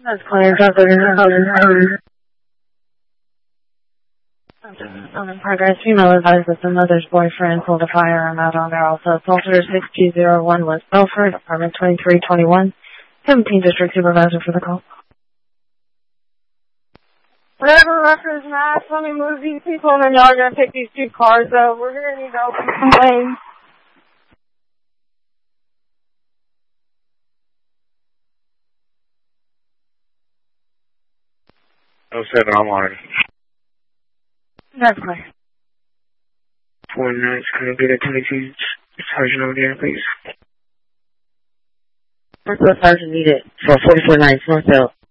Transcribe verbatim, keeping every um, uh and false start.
That's clear. Doctor Um, in progress, female advised that the mother's boyfriend pulled a firearm out on her. Also, assaulter six two zero one West Belford, apartment twenty-three twenty-one, seventeenth District Supervisor for the call. Whatever records Max, let me move these people and then y'all are going to pick these two cars up. We're going to need to open some lanes. oh seven, I'm on it. That's clear. forty-nine, can I get a twenty-two Sergeant over there, please? That's what Sergeant needed for forty-four nine Northville.